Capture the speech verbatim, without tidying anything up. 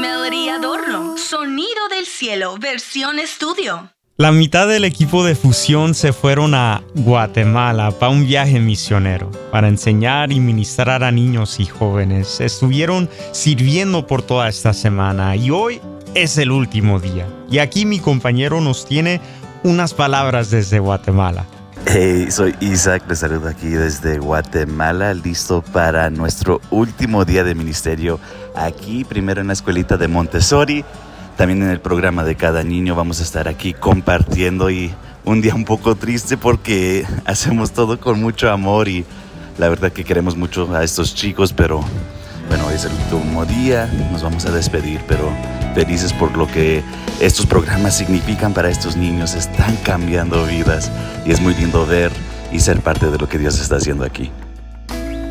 Melody Adorno, Sonido del Cielo, versión estudio. La mitad del equipo de Fusión se fueron a Guatemala para un viaje misionero, para enseñar y ministrar a niños y jóvenes. Estuvieron sirviendo por toda esta semana y hoy es el último día. Y aquí mi compañero nos tiene unas palabras desde Guatemala. Hey, soy Isaac, les saludo aquí desde Guatemala, listo para nuestro último día de ministerio aquí, primero en la escuelita de Montessori, también en el programa de Cada Niño. Vamos a estar aquí compartiendo y un día un poco triste porque hacemos todo con mucho amor y la verdad que queremos mucho a estos chicos, pero bueno, hoy es el último día, nos vamos a despedir, pero felices por lo que estos programas significan para estos niños. Están cambiando vidas y es muy lindo ver y ser parte de lo que Dios está haciendo aquí.